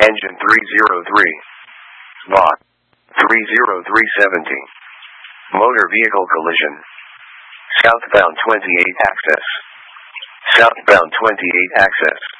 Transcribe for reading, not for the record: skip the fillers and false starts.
engine 303. VOC 30370. Motor vehicle collision. Southbound 28 access. Southbound 28 access.